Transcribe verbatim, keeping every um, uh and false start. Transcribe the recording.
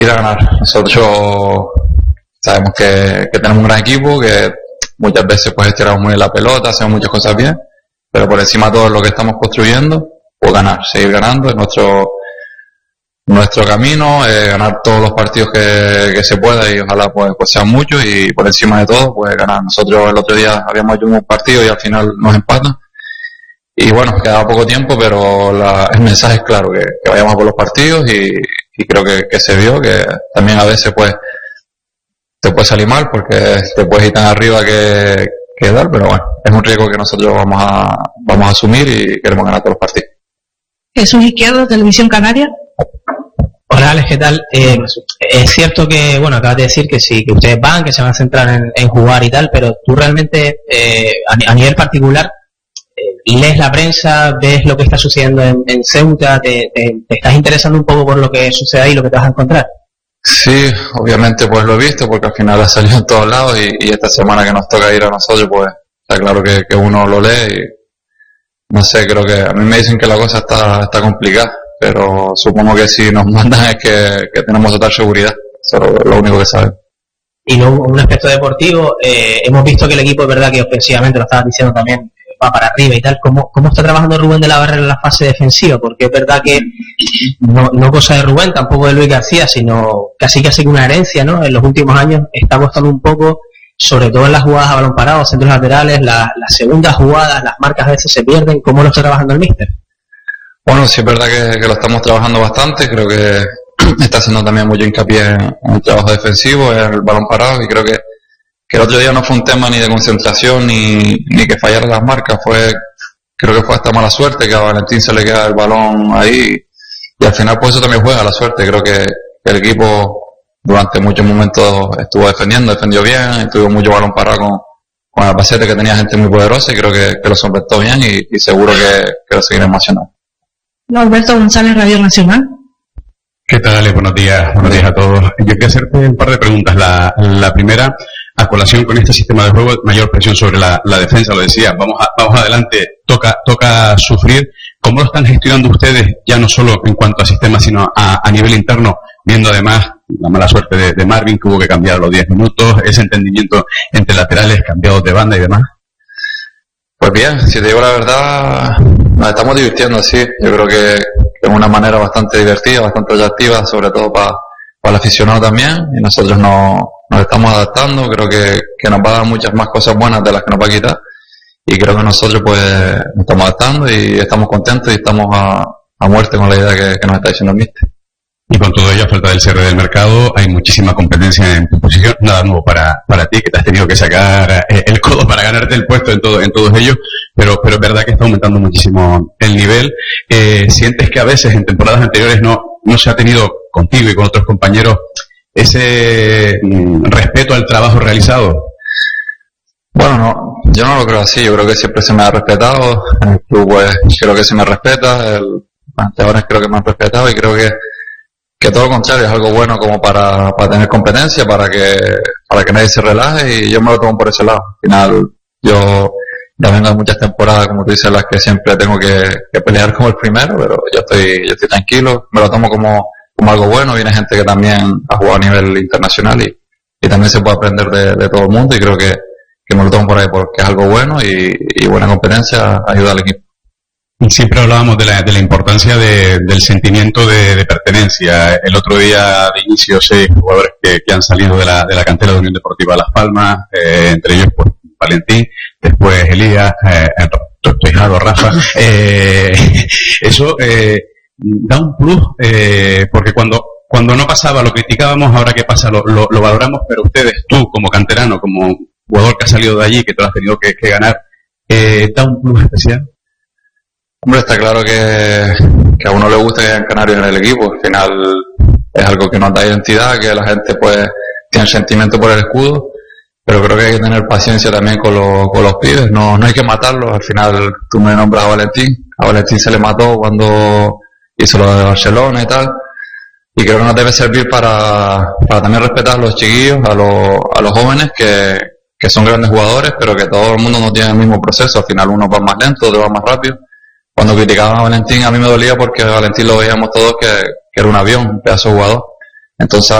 ir a ganar. Nosotros sabemos que, que tenemos un gran equipo, que muchas veces pues estiramos muy bien la pelota, hacemos muchas cosas bien, pero por encima de todo lo que estamos construyendo, pues ganar, seguir ganando es nuestro nuestro camino, eh, ganar todos los partidos que, que se pueda y ojalá pues, pues sean muchos y por encima de todo pues ganar. Nosotros el otro día habíamos hecho un partido y al final nos empatan y bueno, quedaba poco tiempo, pero la, el mensaje es claro, que, que vayamos por los partidos y, y creo que, que se vio, que también a veces pues te puede salir mal porque te puedes ir tan arriba que, que dar, pero bueno, es un riesgo que nosotros vamos a, vamos a asumir y queremos ganar todos los partidos. Jesús Izquierdo, Televisión Canaria. Hola Alex, ¿qué tal? Eh, es cierto que, bueno, acabas de decir que sí, que ustedes van, que se van a centrar en, en jugar y tal, pero tú realmente, eh, a, a nivel particular, eh, lees la prensa, ves lo que está sucediendo en, en Ceuta, te, te, te estás interesando un poco por lo que sucede ahí y lo que te vas a encontrar. Sí, obviamente pues lo he visto porque al final ha salido en todos lados y, y esta semana que nos toca ir a nosotros pues está claro que, que uno lo lee y no sé, creo que a mí me dicen que la cosa está, está complicada, pero supongo que si nos mandan es que, que tenemos total seguridad, eso es lo único que saben. Y luego un aspecto deportivo, eh, hemos visto que el equipo es verdad que ofensivamente, lo estabas diciendo también, va para arriba y tal. ¿Cómo, cómo está trabajando Rubén de la Barrera en la fase defensiva? Porque es verdad que no, no cosa de Rubén, tampoco de Luis García, sino casi casi que una herencia, ¿no? En los últimos años está costando un poco, sobre todo en las jugadas a balón parado, centros laterales, la, las segundas jugadas, las marcas a veces se pierden. ¿Cómo lo está trabajando el míster? Bueno, sí es verdad que, que lo estamos trabajando bastante, creo que está haciendo también mucho hincapié en, en el trabajo defensivo, en el balón parado, y creo que, que el otro día no fue un tema ni de concentración ni, ni que fallaran las marcas, fue creo que fue hasta mala suerte, que a Valentín se le queda el balón ahí, y al final pues eso también juega la suerte. Creo que, que el equipo durante muchos momentos estuvo defendiendo, defendió bien, tuvo mucho balón parado con, con Albacete, que tenía gente muy poderosa, y creo que, que lo solventó bien y, y seguro que, que lo seguiremos haciendo. Alberto González, Radio Nacional. ¿Qué tal, Ale? Buenos días, buenos días a todos. Yo quería hacerte un par de preguntas. La, la primera, a colación con este sistema de juego, mayor presión sobre la, la defensa, lo decía, vamos, a, vamos adelante, toca, toca sufrir. ¿Cómo lo están gestionando ustedes, ya no solo en cuanto a sistemas, sino a, a nivel interno, viendo además la mala suerte de, de Marvin, que hubo que cambiar a los diez minutos, ese entendimiento entre laterales, cambiados de banda y demás? Pues bien, si te digo la verdad, nos estamos divirtiendo, sí. Yo creo que es una manera bastante divertida, bastante atractiva, sobre todo para pa el aficionado también, y nosotros nos, nos estamos adaptando. Creo que, que nos va a dar muchas más cosas buenas de las que nos va a quitar, y creo que nosotros pues nos estamos adaptando y estamos contentos y estamos a, a muerte con la idea que, que nos está diciendo el míster. Y con todo ello, a falta del cierre del mercado, hay muchísima competencia en tu posición, nada nuevo para, para ti, que te has tenido que sacar eh, el codo para ganarte el puesto en todo, en todos ellos, pero, pero es verdad que está aumentando muchísimo el nivel. Eh, ¿Sientes que a veces en temporadas anteriores no, no se ha tenido contigo y con otros compañeros ese mm, respeto al trabajo realizado? Bueno, no, yo no lo creo así, yo creo que siempre se me ha respetado, en el club pues creo que se me respeta, el, antes creo que me han respetado y creo que que todo lo contrario es algo bueno como para, para tener competencia, para que para que nadie se relaje, y yo me lo tomo por ese lado. Al final yo ya vengo de muchas temporadas, como tú dices, las que siempre tengo que, que pelear como el primero, pero yo estoy yo estoy tranquilo, me lo tomo como, como algo bueno. Viene gente que también ha jugado a nivel internacional y, y también se puede aprender de, de todo el mundo, y creo que, que me lo tomo por ahí porque es algo bueno y, y buena competencia ayuda al equipo. Y siempre hablábamos de la, de la importancia de, del sentimiento de, de pertenencia. El otro día de inicio, seis jugadores que, que han salido de la, de la cantera de Unión Deportiva Las Palmas, eh, entre ellos pues Valentín, después Elías, eh, tu hijado Rafa. Eh, eso eh, da un plus, eh, porque cuando cuando no pasaba lo criticábamos, ahora que pasa lo, lo, lo valoramos, pero ustedes, tú como canterano, como jugador que ha salido de allí, que tú has tenido que, que ganar, eh, da un plus especial. Hombre, está claro que, que a uno le gusta que hayan canarios en el equipo. Al final es algo que nos da identidad, que la gente pues tiene sentimiento por el escudo, pero creo que hay que tener paciencia también con, lo, con los pibes, no, no hay que matarlos. Al final tú me nombras a Valentín, a Valentín se le mató cuando hizo lo de Barcelona y tal, y creo que nos debe servir para, para también respetar a los chiquillos, a los, a los jóvenes que, que son grandes jugadores, pero que todo el mundo no tiene el mismo proceso. Al final uno va más lento, otro va más rápido. Cuando criticaban a Valentín, a mí me dolía porque a Valentín lo veíamos todos que, que era un avión, un pedazo de jugador. Entonces